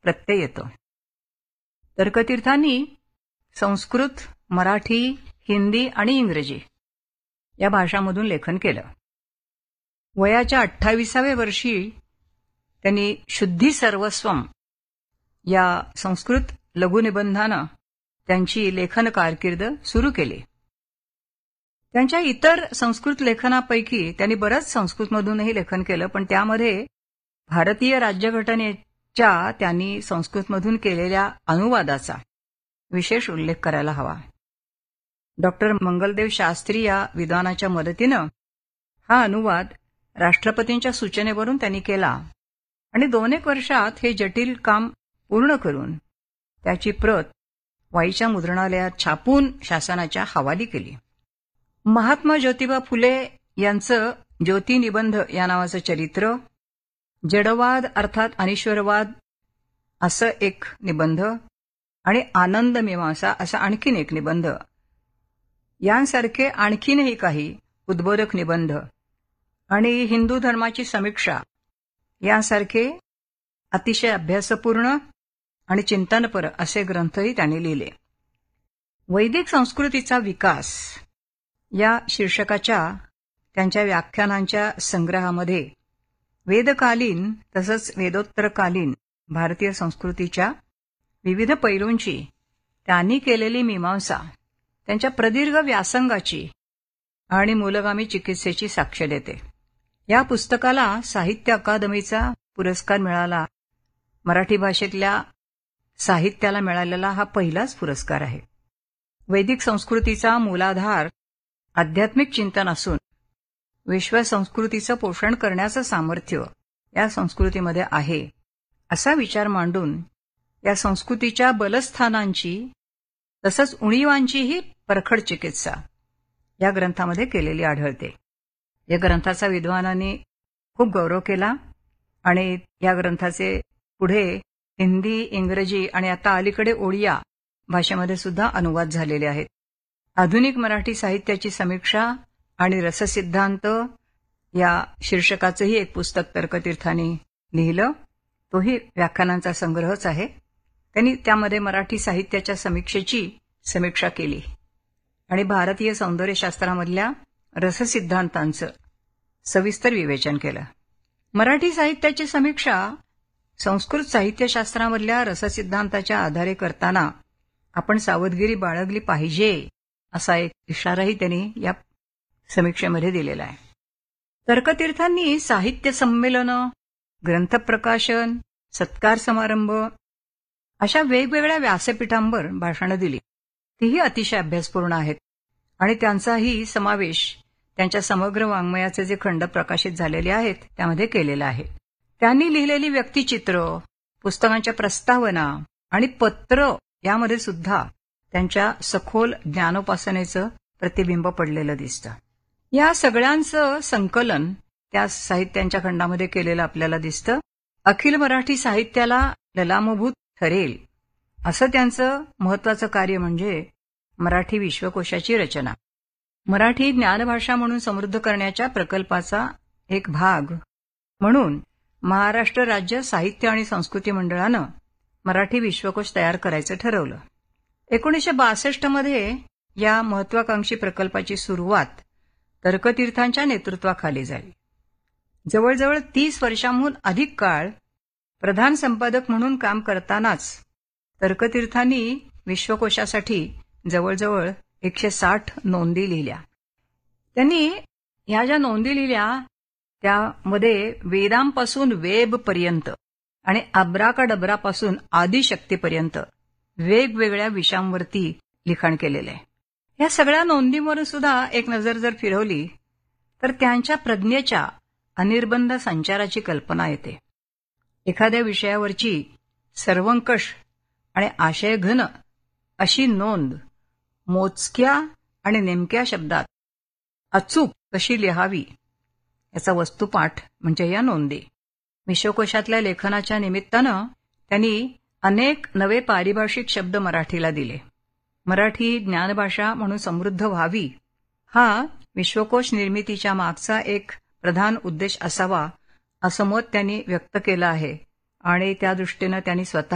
प्रत्यय येतो. तर्कतीर्थांनी संस्कृत, मराठी, हिंदी आणि इंग्रजी या भाषांमधून लेखन केलं. वयाच्या 28व्या वर्षी त्यांनी शुद्धी सर्वस्वम या संस्कृत लघुनिबंधानं त्यांची लेखन कारकीर्द सुरू केली. त्यांच्या इतर संस्कृत लेखनापैकी त्यांनी बरंच संस्कृतमधूनही लेखन केलं, पण त्यामध्ये भारतीय राज्यघटनेच्या त्यांनी संस्कृतमधून केलेल्या अनुवादाचा विशेष उल्लेख करायला हवा. डॉक्टर मंगलदेव शास्त्री या विद्वानाच्या मदतीनं हा अनुवाद राष्ट्रपतींच्या सूचनेवरून त्यांनी केला आणि 2-1 वर्षात हे जटिल काम पूर्ण करून त्याची प्रत वाईच्या मुद्रणालयात छापून शासनाच्या हवाली केली. महात्मा ज्योतिबा फुले यांचं ज्योतिनिबंध या नावाचं चरित्र, जडवाद अर्थात अनिश्वरवाद असं एक निबंध आणि आनंद मीमांसा असा आणखीन एक निबंध यांसारखे आणखीनही काही उद्बोधक निबंध आणि हिंदू धर्माची समीक्षा यांसारखे अतिशय अभ्यासपूर्ण आणि चिंतनपर असे ग्रंथही त्यांनी लिहिले. वैदिक संस्कृतीचा विकास या शीर्षकाच्या त्यांच्या व्याख्यानांच्या संग्रहामध्ये वेदकालीन तसंच वेदोत्तरकालीन भारतीय संस्कृतीच्या विविध पैलूंची त्यांनी केलेली मीमांसा, त्यांच्या प्रदीर्घ व्यासंगाची आणि मूलगामी चिकित्सेची साक्ष देते. या पुस्तकाला साहित्य अकादमीचा पुरस्कार मिळाला. मराठी भाषेतल्या साहित्याला मिळालेला हा पहिलाच पुरस्कार आहे. वैदिक संस्कृतीचा मूलाधार आध्यात्मिक चिंतन असून विश्वसंस्कृतीचं पोषण करण्याचं सामर्थ्य या संस्कृतीमध्ये आहे असा विचार मांडून या संस्कृतीच्या बलस्थानांची तसंच उणीवांचीही परखड चिकित्सा या ग्रंथामध्ये केलेली आढळते. या ग्रंथाचा विद्वानांनी खूप गौरव केला आणि या ग्रंथाचे पुढे हिंदी, इंग्रजी आणि आता अलीकडे ओडिया भाषेमध्ये सुद्धा अनुवाद झालेले आहेत. आधुनिक मराठी साहित्याची समीक्षा आणि रससिद्धांत या शीर्षकाचंही एक पुस्तक तर्कतीर्थांनी लिहिलं. तोही व्याख्यानांचा संग्रहच आहे. त्यांनी त्यामध्ये मराठी साहित्याच्या समीक्षेची समीक्षा केली आणि भारतीय सौंदर्यशास्त्रामधल्या रससिद्धांतांचं सविस्तर विवेचन केलं. मराठी साहित्याची समीक्षा संस्कृत साहित्यशास्त्रामधल्या रससिद्धांताच्या आधारे करताना आपण सावधगिरी बाळगली पाहिजे असा एक इशाराही त्यांनी या समीक्षेमध्ये दिलेला आहे. तर्कतीर्थांनी साहित्य संमेलनं, ग्रंथप्रकाशन, सत्कार समारंभ अशा वेगवेगळ्या व्यासपीठांवर भाषणं दिली. तीही अतिशय अभ्यासपूर्ण आहेत आणि त्यांचाही समावेश त्यांच्या समग्र वाङ्मयाचे जे खंड प्रकाशित झालेले आहेत त्यामध्ये केलेला आहे. त्यांनी लिहिलेली व्यक्तिचित्र, पुस्तकांच्या प्रस्तावना आणि पत्र यामध्ये सुद्धा त्यांच्या सखोल ज्ञानोपासनेचं प्रतिबिंब पडलेलं दिसतं. या सगळ्यांचं संकलन त्या साहित्यांच्या खंडामध्ये केलेलं आपल्याला दिसतं. अखिल मराठी साहित्याला ललामभूत ठरेल असं त्यांचं महत्वाचं कार्य म्हणजे मराठी विश्वकोशाची रचना. मराठी ज्ञानभाषा म्हणून समृद्ध करण्याच्या प्रकल्पाचा एक भाग म्हणून महाराष्ट्र राज्य साहित्य आणि संस्कृती मंडळानं मराठी विश्वकोश तयार करायचं ठरवलं. 1962 मध्ये या महत्वाकांक्षी प्रकल्पाची सुरुवात तर्कतीर्थांच्या नेतृत्वाखाली झाली. जवळजवळ 30 वर्षांहून अधिक काळ प्रधान संपादक म्हणून काम करतानाच तर्कतीर्थांनी विश्वकोशासाठी जवळजवळ 160 नोंदी लिहिल्या. त्यांनी ह्या ज्या नोंदी लिहिल्या त्यामध्ये वेदांपासून वेबपर्यंत आणि अब्राकाडब्रापासून आदिशक्तीपर्यंत वेगवेगळ्या विषयांवरती लिखाण केलेलं आहे. या सगळ्या नोंदींवर सुद्धा एक नजर जर फिरवली तर त्यांच्या प्रज्ञेच्या अनिर्बंध संचाराची कल्पना येते. एखाद्या विषयावरची सर्वंकष आणि आशयघन अशी नोंद मोजक्या आणि नेमक्या शब्दात अचूक कशी लिहावी याचा वस्तुपाठ म्हणजे या नोंदी. विश्वकोशातल्या लेखनाच्या निमित्तानं त्यांनी अनेक नवे पारिभाषिक शब्द मराठीला दिले. मराठी ज्ञानभाषा म्हणून समृद्ध व्हावी हा विश्वकोश निर्मितीच्या मागचा एक प्रधान उद्देश असावा असं मत त्यांनी व्यक्त केलं आहे आणि त्या दृष्टीनं त्यांनी स्वतः